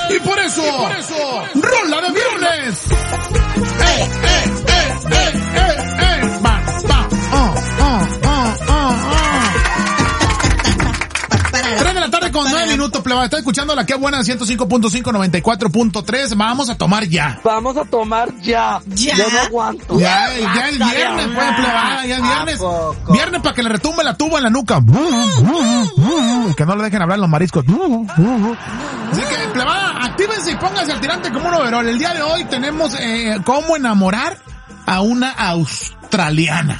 Y por eso, rola de viernes. Va. 3 de la tarde con 9 minutos, plebada. Está escuchando la que buena 105.5, 94.3. Vamos a tomar ya. Vamos a tomar ya. Yo no aguanto. Ya es viernes, pues, plebada. Ya es viernes. Viernes para que le retumbe la tuba en la nuca. Que no le dejen hablar los mariscos. Así que, plebada, actívense y pónganse al tirante como un overol. El día de hoy tenemos cómo enamorar a una australiana.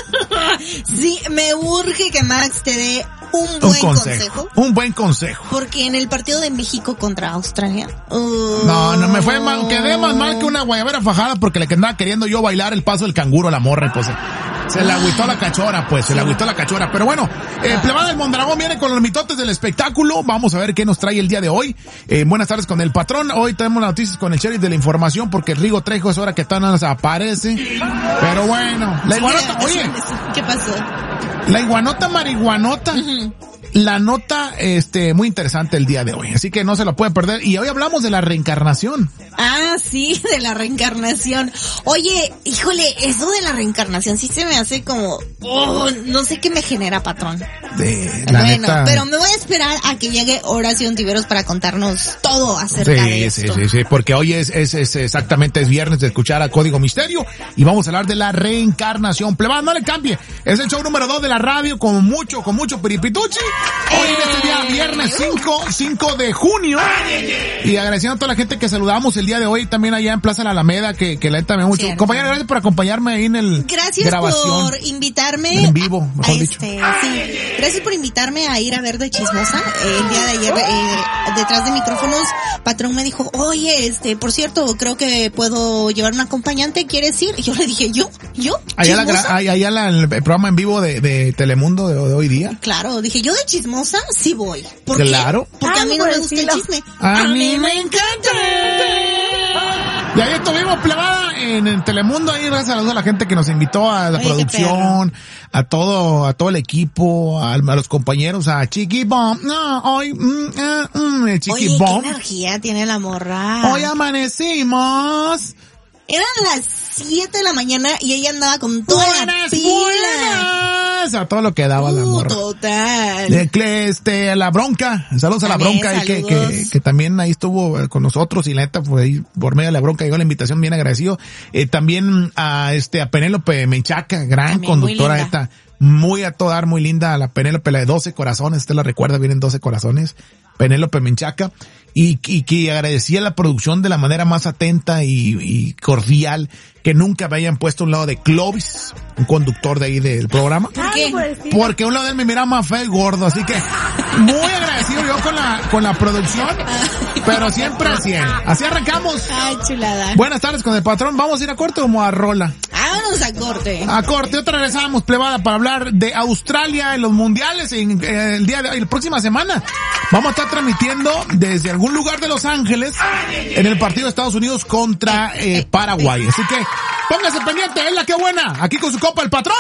Sí, me urge que Max te dé un buen consejo. Un buen consejo. Porque en el partido de México contra Australia... No, me fue mal. Quedé más mal que una guayabera fajada porque le andaba queriendo yo bailar el paso del canguro a la morra, pues. Se le agüitó la cachora, pues. Pero bueno, plebada del Mondragón viene con los mitotes del espectáculo. Vamos a ver qué nos trae el día de hoy. Buenas tardes con el patrón. Hoy tenemos las noticias con el sheriff de la información porque Rigo Trejo es hora que tan aparece. Pero bueno, la iguanota, oye. ¿Qué pasó? La iguanota marihuanota. La nota, muy interesante el día de hoy. Así que no se la puede perder. Y hoy hablamos de la reencarnación. Ah, sí, de la reencarnación. Oye, híjole, eso de la reencarnación sí se me hace como... no sé qué me genera, patrón. Neta. Pero me voy a esperar a que llegue Horacio Ontiveros para contarnos todo acerca de esto. Sí, porque hoy es exactamente es viernes de escuchar a Código Misterio y vamos a hablar de la reencarnación. Plebada, no le cambie. Es el show número 2 de la radio con mucho piripituchi. Hoy en este día, viernes 5 de junio. Y agradeciendo a toda la gente que saludamos el día de hoy, también allá en Plaza La Alameda, que la neta me mucho. Cierto. Compañera, gracias por acompañarme ahí en el grabación. Por invitarme. En vivo, mejor dicho. Sí. Gracias por invitarme a ir a ver de Chismosa. El día de ayer, detrás de micrófonos, patrón me dijo, oye, por cierto, creo que puedo llevar un acompañante, ¿quieres ir? Y yo le dije, ¿yo? Allá el programa en vivo de Telemundo de hoy día. Claro, dije, yo de Chismosa sí voy. ¿Por Claro. qué? Porque a mí no me gusta el chisme. A mí me encanta. Y ahí estuvimos, plebada, en Telemundo. Ahí gracias a la gente que nos invitó a la producción, a todo el equipo, a los compañeros, a Chiqui Bomb. Chiqui Bomb. ¿Qué energía tiene la morra? Hoy amanecimos. Eran las 7 de la mañana y ella andaba con toda la pila. Buenas. A todo lo que daba la morra. Total. La Bronca. Saludos a la Bronca que también ahí estuvo con nosotros y la neta fue ahí por medio de la Bronca llegó la invitación, bien agradecido. También a Penélope Menchaca, gran también conductora esta. Muy a todo dar, muy linda, la Penélope, la de 12 corazones, usted la recuerda, vienen 12 corazones. Penélope Menchaca, y que agradecía la producción de la manera más atenta y cordial, que nunca me hayan puesto a un lado de Clovis, un conductor de ahí del programa. ¿Por qué? Porque a un lado de él me miraba más feo y gordo, así que muy agradecido yo con la producción, pero siempre al 100. Así arrancamos. Ay, chulada. Buenas tardes con el patrón, ¿vamos a ir a corte o a rola? Vámonos a corte. A corte, otra regresamos, plebada, para hablar de Australia en los mundiales el día de hoy, la próxima semana. Vamos a estar transmitiendo desde algún lugar de Los Ángeles en el partido de Estados Unidos contra Paraguay. Así que póngase pendiente, es la que buena, aquí con su copa el patrón.